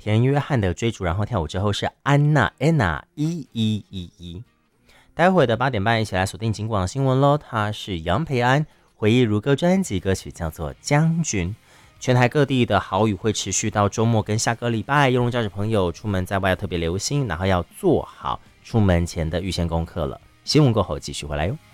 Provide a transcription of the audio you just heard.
田约翰的追逐然后跳舞之后是安娜 Anna 1111。待会的8点半一起来锁定警广新闻咯，它是杨培安回忆如歌专辑，歌曲叫做将军。全台各地的豪雨会持续到周末跟下个礼拜，用驾驶朋友出门在外要特别留心，然后要做好出门前的预先功课了。新闻过后继续回来哟。